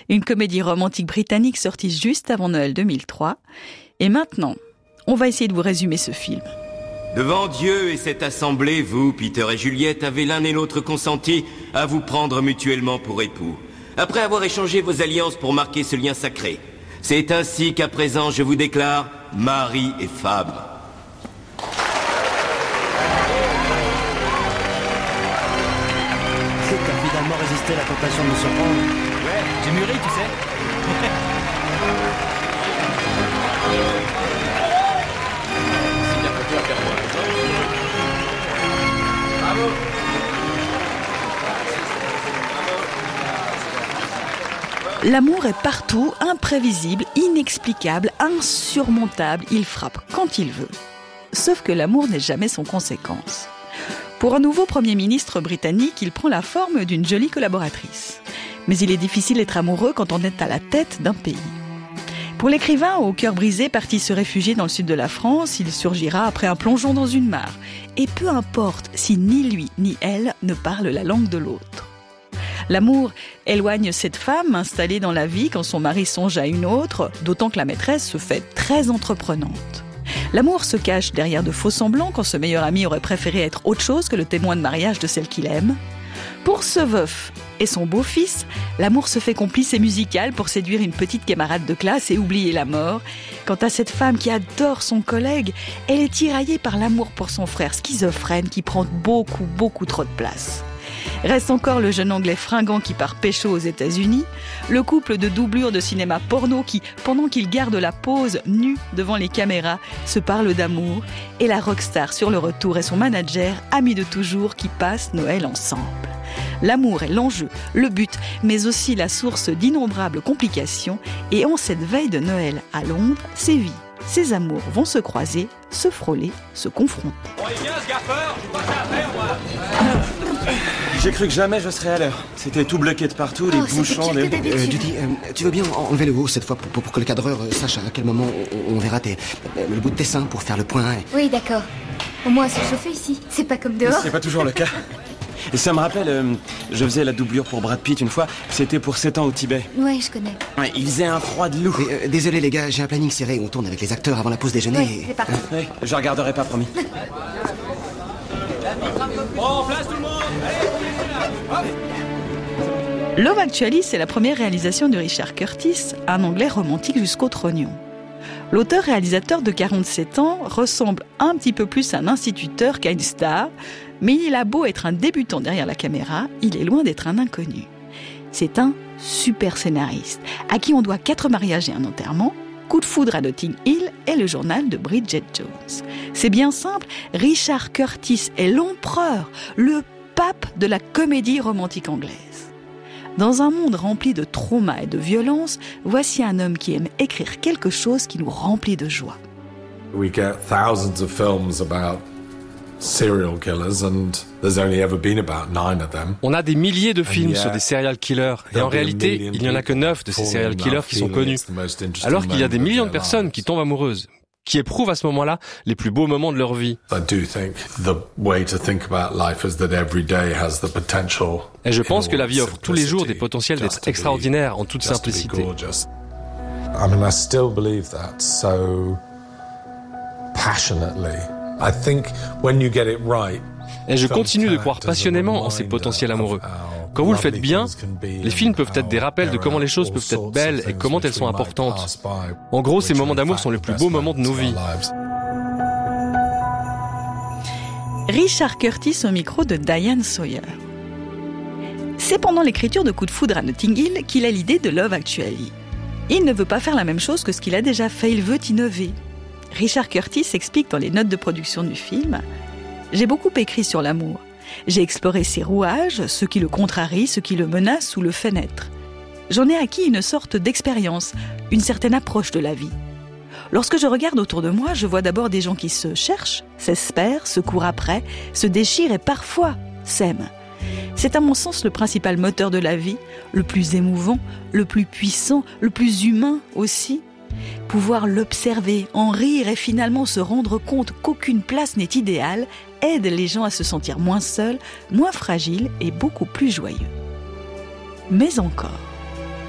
une comédie romantique britannique sortie juste avant Noël 2003. Et maintenant, on va essayer de vous résumer ce film. Devant Dieu et cette assemblée, vous, Peter et Juliette, avez l'un et l'autre consenti à vous prendre mutuellement pour époux. Après avoir échangé vos alliances pour marquer ce lien sacré. C'est ainsi qu'à présent, je vous déclare mari et femme. C'est qu'à finalement résister à la tentation de me surprendre. Ouais, j'ai mûri, tu sais. Bravo. L'amour est partout, imprévisible, inexplicable, insurmontable. Il frappe quand il veut. Sauf que l'amour n'est jamais sans conséquence. Pour un nouveau Premier ministre britannique, il prend la forme d'une jolie collaboratrice. Mais il est difficile d'être amoureux quand on est à la tête d'un pays. Pour l'écrivain au cœur brisé parti se réfugier dans le sud de la France, il surgira après un plongeon dans une mare. Et peu importe si ni lui ni elle ne parlent la langue de l'autre. L'amour éloigne cette femme installée dans la vie quand son mari songe à une autre, d'autant que la maîtresse se fait très entreprenante. L'amour se cache derrière de faux semblants quand ce meilleur ami aurait préféré être autre chose que le témoin de mariage de celle qu'il aime. Pour ce veuf et son beau-fils, l'amour se fait complice et musical pour séduire une petite camarade de classe et oublier la mort. Quant à cette femme qui adore son collègue, elle est tiraillée par l'amour pour son frère schizophrène qui prend beaucoup trop de place. Reste encore le jeune anglais fringant qui part pécho aux États-Unis, le couple de doublures de cinéma porno qui, pendant qu'ils gardent la pose nus devant les caméras, se parlent d'amour, et la rockstar sur le retour et son manager, amis de toujours, qui passent Noël ensemble. L'amour est l'enjeu, le but, mais aussi la source d'innombrables complications, et en cette veille de Noël à Londres, ces vies, ces amours vont se croiser, se frôler, se confronter. Bon, et bien, ce gaffeur, j'ai pas ça à faire, moi. J'ai cru que jamais je serais à l'heure. C'était tout bloqué de partout, les bouchons... Judy, tu veux bien enlever le haut cette fois pour que le cadreur sache à quel moment on verra le bout de tes seins pour faire le point. Oui, d'accord. Au moins, c'est chauffé ici. C'est pas comme dehors. C'est pas toujours le cas. Et ça me rappelle, je faisais la doublure pour Brad Pitt une fois. C'était pour 7 ans au Tibet. Ouais, je connais. Ouais, il faisait un froid de loup. Désolé les gars, j'ai un planning serré. On tourne avec les acteurs avant la pause déjeuner. Ouais, c'est parti. Ouais, je regarderai pas, promis. Bon, place tout le monde. Love Actually, c'est la première réalisation de Richard Curtis, un Anglais romantique jusqu'au trognon. L'auteur-réalisateur de 47 ans ressemble un petit peu plus à un instituteur qu'à une star, mais il a beau être un débutant derrière la caméra, il est loin d'être un inconnu. C'est un super scénariste, à qui on doit 4 mariages et un enterrement, Coup de foudre à Notting Hill et le journal de Bridget Jones. C'est bien simple, Richard Curtis est l'empereur, le pape de la comédie romantique anglaise. Dans un monde rempli de traumas et de violence, voici un homme qui aime écrire quelque chose qui nous remplit de joie. We get thousands of films about serial killers and there's only ever been about 9 of them. On a des milliers de films sur des serial killers et en réalité, il n'y en a que 9 de ces serial killers qui sont connus. Alors qu'il y a des millions de personnes qui tombent amoureuses, qui éprouvent à ce moment-là les plus beaux moments de leur vie. Et je pense que la vie offre tous les jours des potentiels d'être extraordinaires en toute simplicité. I mean, I still believe that so passionately. I think when you get it right, et je continue de croire passionnément en ces potentiels amoureux. Quand vous le faites bien, les films peuvent être des rappels de comment les choses peuvent être belles et comment elles sont importantes. En gros, ces moments d'amour sont les plus beaux moments de nos vies. Richard Curtis au micro de Diane Sawyer. C'est pendant l'écriture de Coup de foudre à Notting Hill qu'il a l'idée de Love Actually. Il ne veut pas faire la même chose que ce qu'il a déjà fait, il veut innover. Richard Curtis explique dans les notes de production du film « J'ai beaucoup écrit sur l'amour. J'ai exploré ses rouages, ce qui le contrarie, ce qui le menace ou le fait naître. J'en ai acquis une sorte d'expérience, une certaine approche de la vie. Lorsque je regarde autour de moi, je vois d'abord des gens qui se cherchent, s'espèrent, se courent après, se déchirent et parfois s'aiment. C'est à mon sens le principal moteur de la vie, le plus émouvant, le plus puissant, le plus humain aussi. Pouvoir l'observer, en rire et finalement se rendre compte qu'aucune place n'est idéale aide les gens à se sentir moins seuls, moins fragiles et beaucoup plus joyeux. Mais encore,